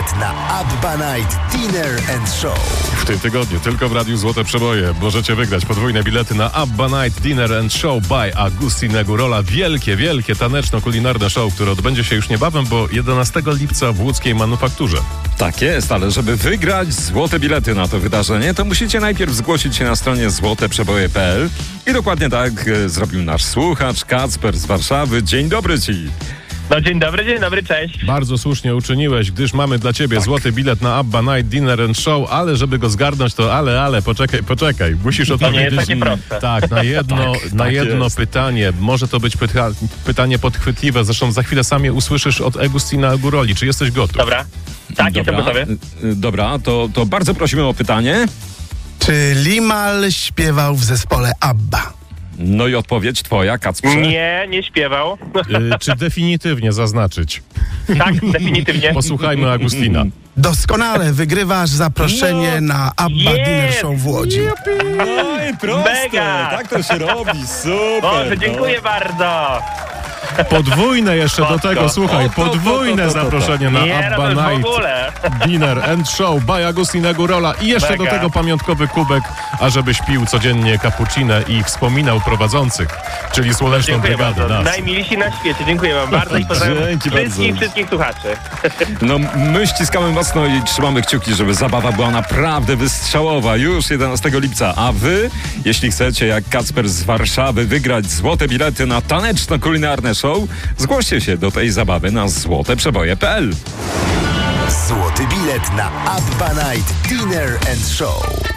bilet na ABBA Night Dinner and Show. W tym tygodniu tylko w Radiu Złote Przeboje możecie wygrać podwójne bilety na ABBA Night Dinner and Show by Agustin Gurola. Wielkie taneczno-kulinarne show, które odbędzie się już niebawem, bo 11 lipca w łódzkiej Manufakturze. Tak jest, ale żeby wygrać złote bilety na to wydarzenie, to musicie najpierw zgłosić się na stronie złoteprzeboje.pl i dokładnie tak zrobił nasz słuchacz Kacper z Warszawy. Dzień dobry ci! No dzień dobry, cześć. Bardzo słusznie uczyniłeś, gdyż mamy dla ciebie złoty bilet na ABBA Night Dinner and Show, ale żeby go zgarnąć, to ale, poczekaj. Musisz odpowiedzieć. To nie jest takie proste. Tak, na jedno pytanie. Może to być pytanie podchwytliwe, zresztą za chwilę sam je usłyszysz od Agustina Guroli. Czy jesteś gotów? Dobra. Tak, jestem gotowy. Dobra, to bardzo prosimy o pytanie. Czy Limal śpiewał w zespole ABBA? No i odpowiedź twoja, Kacprze. Nie śpiewał. Czy definitywnie zaznaczyć? Tak, definitywnie. Posłuchajmy Agustina. Doskonale, wygrywasz zaproszenie na ABBA Dinner Show w Łodzi. No i proste, Mega! tak to się robi, super. Boże, dziękuję bardzo. Podwójne jeszcze do tego, słuchaj, podwójne zaproszenie na Nie, ABBA no w Night ogóle. Dinner and Show by Agustina Gurola i jeszcze Mega. do tego pamiątkowy kubek, ażebyś pił codziennie cappuccino i wspominał prowadzących, czyli Słoneczną Dziękuję Brygadę bardzo. nas. Najmilsi na świecie. Dziękuję wam bardzo i pozdrawiam Dzięki bardzo. wszystkich słuchaczy. No my ściskamy mocno i trzymamy kciuki, żeby zabawa była naprawdę wystrzałowa już 11 lipca. A wy, jeśli chcecie jak Kacper z Warszawy wygrać złote bilety na taneczno-kulinarne show, zgłoście się do tej zabawy na złoteprzeboje.pl. Złoty bilet na ABBA Night Dinner and Show.